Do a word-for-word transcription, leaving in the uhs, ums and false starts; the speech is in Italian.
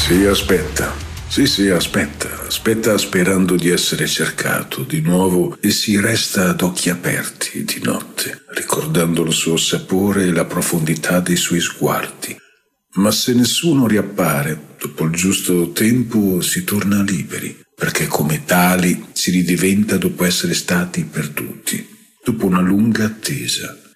Sì, aspetta. Sì, sì, aspetta. Aspetta sperando di essere cercato di nuovo e si resta ad occhi aperti di notte, ricordando il suo sapore e la profondità dei suoi sguardi. Ma se nessuno riappare, dopo il giusto tempo si torna liberi, perché come tali si ridiventa dopo essere stati perduti, dopo una lunga attesa.